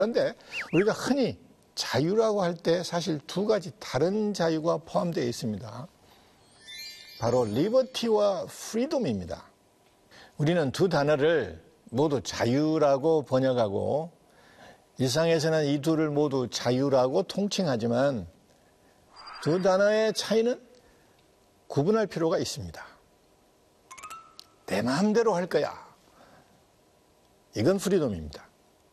그런데 우리가 흔히 자유라고 할 때 사실 두 가지 다른 자유가 포함되어 있습니다. 바로 리버티와 프리덤입니다. 우리는 두 단어를 모두 자유라고 번역하고 일상에서는 이 둘을 모두 자유라고 통칭하지만 두 단어의 차이는 구분할 필요가 있습니다. 내 마음대로 할 거야. 이건 프리덤입니다.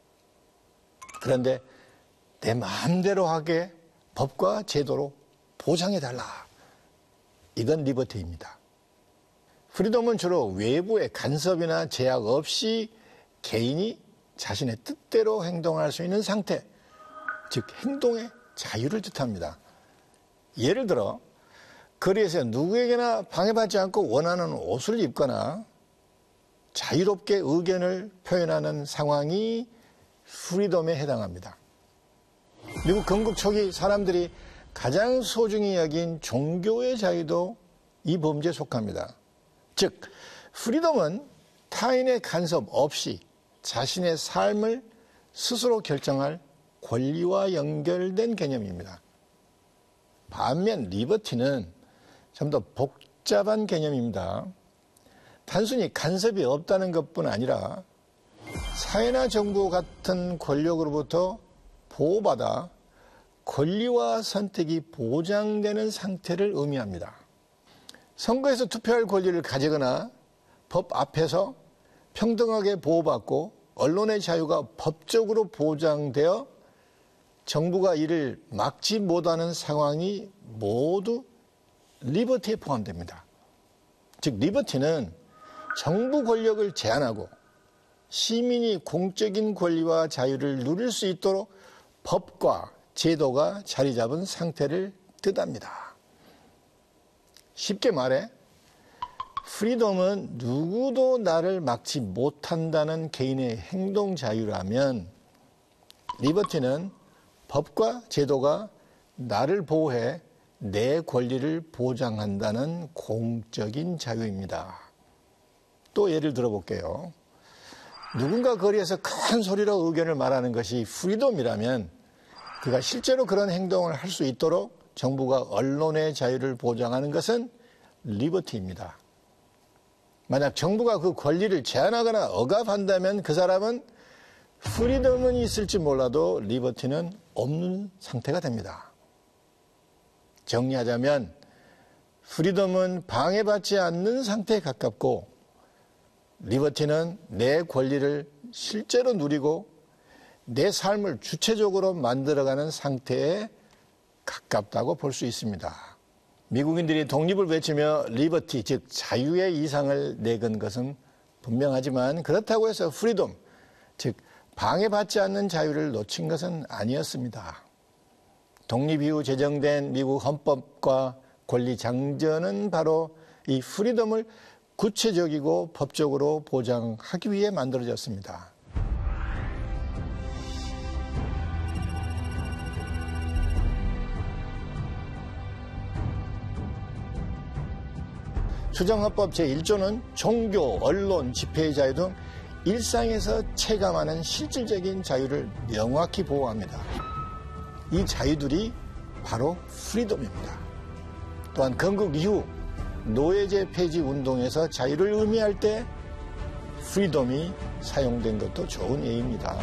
그런데 내 마음대로 하게 법과 제도로 보장해달라. 이건 리버티입니다. 프리덤은 주로 외부의 간섭이나 제약 없이 개인이 자신의 뜻대로 행동할 수 있는 상태, 즉 행동의 자유를 뜻합니다. 예를 들어 거리에서 누구에게나 방해받지 않고 원하는 옷을 입거나 자유롭게 의견을 표현하는 상황이 프리덤에 해당합니다. 미국 건국 초기 사람들이 가장 소중히 여긴 종교의 자유도 이 범죄에 속합니다. 즉, 프리덤은 타인의 간섭 없이 자신의 삶을 스스로 결정할 권리와 연결된 개념입니다. 반면 리버티는 좀 더 복잡한 개념입니다. 단순히 간섭이 없다는 것뿐 아니라 사회나 정부 같은 권력으로부터 보호받아 권리와 선택이 보장되는 상태를 의미합니다. 선거에서 투표할 권리를 가지거나 법 앞에서 평등하게 보호받고 언론의 자유가 법적으로 보장되어 정부가 이를 막지 못하는 상황이 모두 리버티에 포함됩니다. 즉 리버티는 정부 권력을 제한하고 시민이 공적인 권리와 자유를 누릴 수 있도록 법과 제도가 자리 잡은 상태를 뜻합니다. 쉽게 말해 프리덤은 누구도 나를 막지 못한다는 개인의 행동 자유라면 리버티는 법과 제도가 나를 보호해 내 권리를 보장한다는 공적인 자유입니다. 또 예를 들어볼게요. 누군가 거리에서 큰 소리로 의견을 말하는 것이 프리덤이라면 그가 실제로 그런 행동을 할 수 있도록 정부가 언론의 자유를 보장하는 것은 리버티입니다. 만약 정부가 그 권리를 제한하거나 억압한다면 그 사람은 프리덤은 있을지 몰라도 리버티는 없는 상태가 됩니다. 정리하자면 프리덤은 방해받지 않는 상태에 가깝고 리버티는 내 권리를 실제로 누리고 내 삶을 주체적으로 만들어가는 상태에 가깝다고 볼 수 있습니다. 미국인들이 독립을 외치며 리버티, 즉 자유의 이상을 내건 것은 분명하지만 그렇다고 해서 프리덤, 즉 방해받지 않는 자유를 놓친 것은 아니었습니다. 독립 이후 제정된 미국 헌법과 권리 장전은 바로 이 프리덤을 구체적이고 법적으로 보장하기 위해 만들어졌습니다. 수정헌법 제1조는 종교, 언론, 집회의 자유 등 일상에서 체감하는 실질적인 자유를 명확히 보호합니다. 이 자유들이 바로 프리덤입니다. 또한 건국 이후 노예제 폐지 운동에서 자유를 의미할 때 프리덤이 사용된 것도 좋은 예입니다.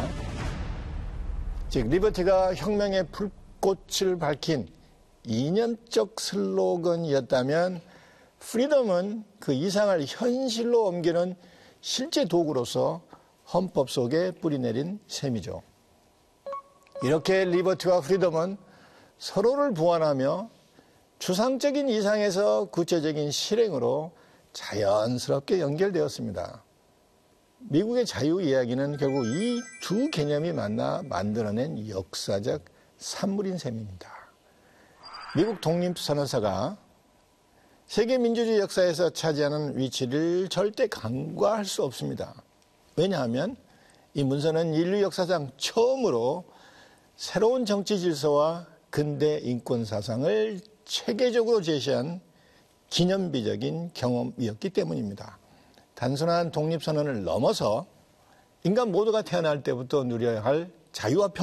즉 리버티가 혁명의 불꽃을 밝힌 이념적 슬로건이었다면 프리덤은 그 이상을 현실로 옮기는 실제 도구로서 헌법 속에 뿌리내린 셈이죠. 이렇게 리버티와 프리덤은 서로를 보완하며 추상적인 이상에서 구체적인 실행으로 자연스럽게 연결되었습니다. 미국의 자유 이야기는 결국 이 두 개념이 만나 만들어낸 역사적 산물인 셈입니다. 미국 독립선언서가 세계 민주주의 역사에서 차지하는 위치를 절대 간과할 수 없습니다. 왜냐하면 이 문서는 인류 역사상 처음으로 새로운 정치 질서와 근대 인권 사상을 체계적으로 제시한 기념비적인 경험이었기 때문입니다. 단순한 독립선언을 넘어서 인간 모두가 태어날 때부터 누려야 할 자유와 평등,